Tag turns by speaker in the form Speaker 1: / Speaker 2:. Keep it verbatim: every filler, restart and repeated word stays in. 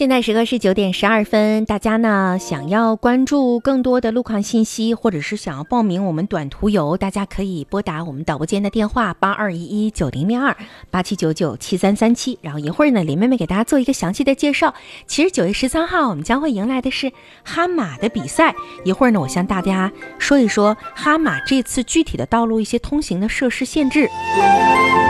Speaker 1: 现在时刻是九点十二分，大家呢想要关注更多的路况信息，或者是想要报名我们短途游，大家可以拨打我们导播间的电话八二一一九零零二八七九九七三三七，然后一会儿呢林妹妹给大家做一个详细的介绍。其实九月十三号我们将会迎来的是哈马的比赛，一会儿呢我向大家说一说哈马这次具体的道路一些通行的设施限制。